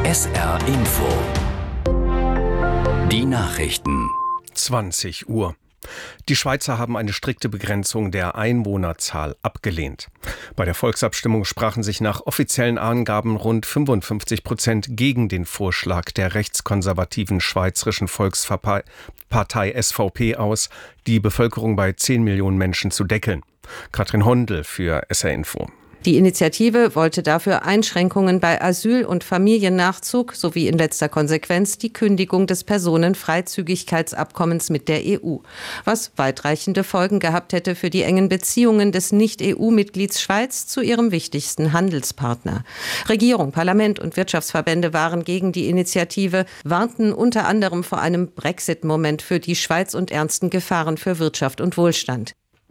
SR Info. Die Nachrichten. 20 Uhr. Die Schweizer haben eine strikte Begrenzung der Einwohnerzahl abgelehnt. Bei der Volksabstimmung sprachen sich nach offiziellen Angaben rund 55% gegen den Vorschlag der rechtskonservativen Schweizerischen Volkspartei SVP aus, die Bevölkerung bei 10 Millionen Menschen zu deckeln. Katrin Hondel für SR Info. Die Initiative wollte dafür Einschränkungen bei Asyl- und Familiennachzug sowie in letzter Konsequenz die Kündigung des Personenfreizügigkeitsabkommens mit der EU, was weitreichende Folgen gehabt hätte für die engen Beziehungen des Nicht-EU-Mitglieds Schweiz zu ihrem wichtigsten Handelspartner. Regierung, Parlament und Wirtschaftsverbände waren gegen die Initiative, warnten unter anderem vor einem Brexit-Moment für die Schweiz und ernsten Gefahren für Wirtschaft und Wohlstand.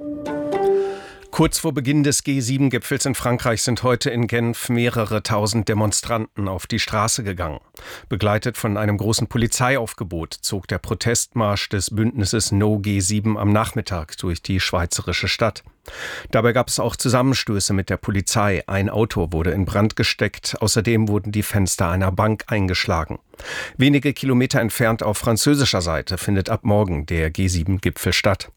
Kurz vor Beginn des G7-Gipfels in Frankreich sind heute in Genf mehrere tausend Demonstranten auf die Straße gegangen. Begleitet von einem großen Polizeiaufgebot zog der Protestmarsch des Bündnisses No G7 am Nachmittag durch die schweizerische Stadt. Dabei gab es auch Zusammenstöße mit der Polizei. Ein Auto wurde in Brand gesteckt. Außerdem wurden die Fenster einer Bank eingeschlagen. Wenige Kilometer entfernt auf französischer Seite findet ab morgen der G7-Gipfel statt.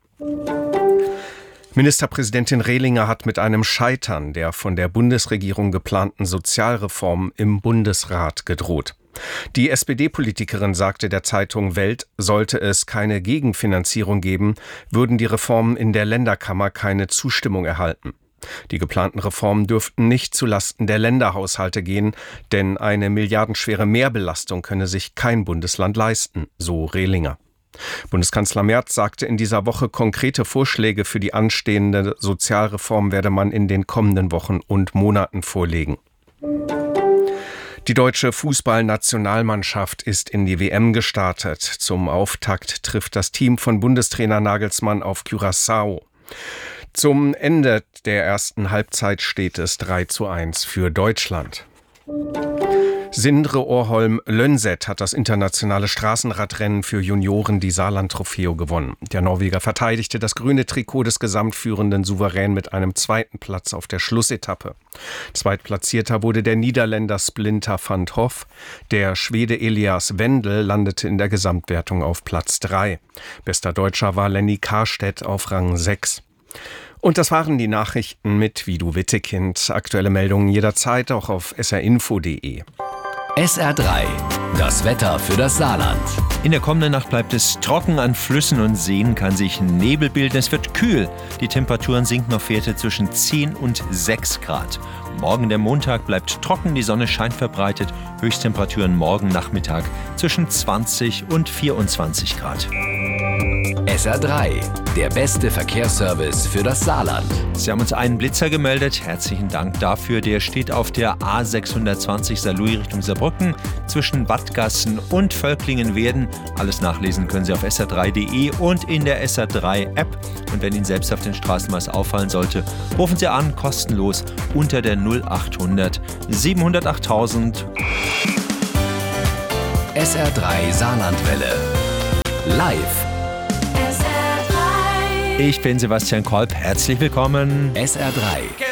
Ministerpräsidentin Rehlinger hat mit einem Scheitern der von der Bundesregierung geplanten Sozialreform im Bundesrat gedroht. Die SPD-Politikerin sagte der Zeitung Welt, sollte es keine Gegenfinanzierung geben, würden die Reformen in der Länderkammer keine Zustimmung erhalten. Die geplanten Reformen dürften nicht zulasten der Länderhaushalte gehen, denn eine milliardenschwere Mehrbelastung könne sich kein Bundesland leisten, so Rehlinger. Bundeskanzler Merz sagte in dieser Woche, konkrete Vorschläge für die anstehende Sozialreform werde man in den kommenden Wochen und Monaten vorlegen. Die deutsche Fußballnationalmannschaft ist in die WM gestartet. Zum Auftakt trifft das Team von Bundestrainer Nagelsmann auf Curaçao. Zum Ende der ersten Halbzeit steht es 3:1 für Deutschland. Sindre Årholm-Lønseth hat das internationale Straßenradrennen für Junioren, die Saarland-Trofeo, gewonnen. Der Norweger verteidigte das grüne Trikot des Gesamtführenden souverän mit einem zweiten Platz auf der Schlussetappe. Zweitplatzierter wurde der Niederländer Splinter van 't Hoff. Der Schwede Elias Wendel landete in der Gesamtwertung auf Platz 3. Bester Deutscher war Lenny Karstedt auf Rang 6. Und das waren die Nachrichten mit Vidu Wittekind. Aktuelle Meldungen jederzeit auch auf srinfo.de. SR3, das Wetter für das Saarland. In der kommenden Nacht bleibt es trocken, an Flüssen und Seen kann sich Nebel bilden. Es wird kühl. Die Temperaturen sinken auf Werte zwischen 10 und 6 Grad. Morgen der Montag bleibt trocken, die Sonne scheint verbreitet. Höchsttemperaturen morgen Nachmittag zwischen 20 und 24 Grad. SR3, der beste Verkehrsservice für das Saarland. Sie haben uns einen Blitzer gemeldet. Herzlichen Dank dafür. Der steht auf der A620 Saarlouis Richtung Saarbrücken zwischen Wattgassen und Völklingen-Werden. Alles nachlesen können Sie auf sr3.de und in der SR3-App. Und wenn Ihnen selbst auf den Straßen was auffallen sollte, rufen Sie an, kostenlos unter der 0800 700 8000. SR3 Saarlandwelle. Live. Ich bin Sebastian Kolb. Herzlich willkommen. SR3.